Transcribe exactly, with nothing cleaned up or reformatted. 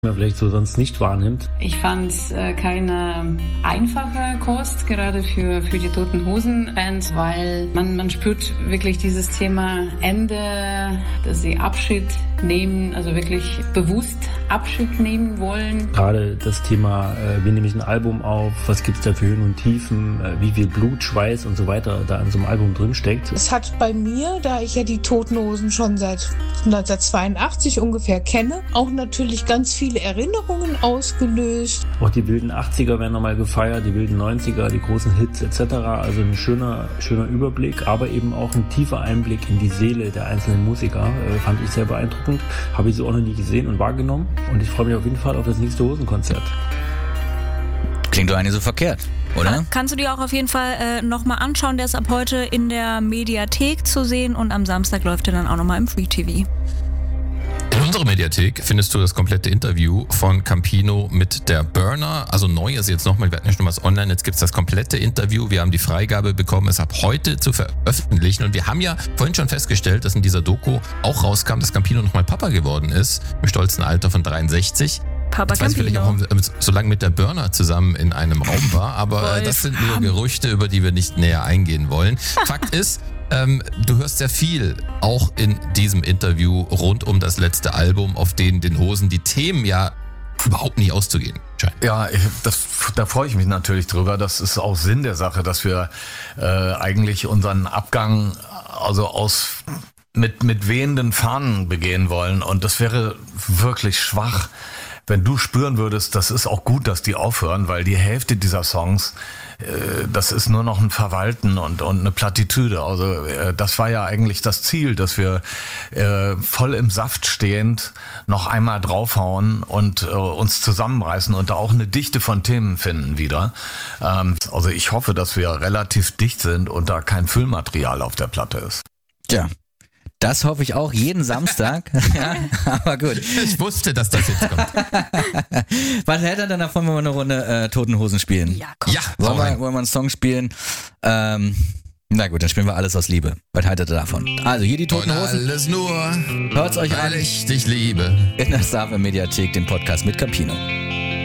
man vielleicht so sonst nicht wahrnimmt. Ich fand es äh, keine einfache Kost, gerade für, für die Toten Hosen-Bands, weil man, man spürt wirklich dieses Thema Ende, dass sie Abschied nehmen, also wirklich bewusst Abschied nehmen wollen. Gerade das Thema, äh, wie nehme ich ein Album auf, was gibt es da für Höhen und Tiefen, äh, wie viel Blut, Schweiß und so weiter da in so einem Album drin steckt. Es hat bei mir, da ich ja die Toten Hosen schon seit neunzehnhundertzweiundachtzig ungefähr kenne, auch natürlich ganz viele Erinnerungen ausgelöst. Auch die wilden achtziger werden nochmal gefeiert, die wilden neunziger, die großen Hits et cetera. Also ein schöner, schöner Überblick, aber eben auch ein tiefer Einblick in die Seele der einzelnen Musiker. Äh, fand ich sehr beeindruckend. Habe ich so auch noch nie gesehen und wahrgenommen. Und ich freue mich auf jeden Fall auf das nächste Hosenkonzert. Klingt doch nicht so verkehrt, oder? Kannst du dir auch auf jeden Fall äh, nochmal anschauen. Der ist ab heute in der Mediathek zu sehen und am Samstag läuft er dann auch nochmal im Free T V. In unserer Mediathek findest du das komplette Interview von Campino mit der Burner. Also neu ist jetzt nochmal, wir hatten ja schon was online, jetzt gibt's das komplette Interview. Wir haben die Freigabe bekommen, es ab heute zu veröffentlichen. Und wir haben ja vorhin schon festgestellt, dass in dieser Doku auch rauskam, dass Campino nochmal Papa geworden ist, im stolzen Alter von dreiundsechzig. Papa ich weiß vielleicht auch, so lange mit der Burner zusammen in einem Raum war, aber Wolf. Das sind nur Gerüchte, über die wir nicht näher eingehen wollen. Fakt ist, ähm, du hörst sehr viel, auch in diesem Interview rund um das letzte Album, auf denen den Hosen die Themen ja überhaupt nicht auszugehen scheinen. Ja, ich, das, da freue ich mich natürlich drüber. Das ist auch Sinn der Sache, dass wir äh, eigentlich unseren Abgang also aus mit, mit wehenden Fahnen begehen wollen. Und das wäre wirklich schwach, wenn du spüren würdest, das ist auch gut, dass die aufhören, weil die Hälfte dieser Songs, äh, das ist nur noch ein Verwalten und, und eine Plattitüde. Also äh, das war ja eigentlich das Ziel, dass wir äh, voll im Saft stehend noch einmal draufhauen und äh, uns zusammenreißen und da auch eine Dichte von Themen finden wieder. Ähm, also ich hoffe, dass wir relativ dicht sind und da kein Füllmaterial auf der Platte ist. Tja. Das hoffe ich auch jeden Samstag. Ja, aber gut. Ich wusste, dass das jetzt kommt. Was hält er denn davon, wenn wir eine Runde äh, Toten Hosen spielen? Ja, komm. Ja, wollen wir, wollen wir einen Song spielen? Ähm, na gut, dann spielen wir Alles aus Liebe. Was haltet ihr davon? Also hier die Toten Und Hosen. alles nur, Hört's euch weil an. ich dich liebe. In der Star Mediathek, den Podcast mit Campino.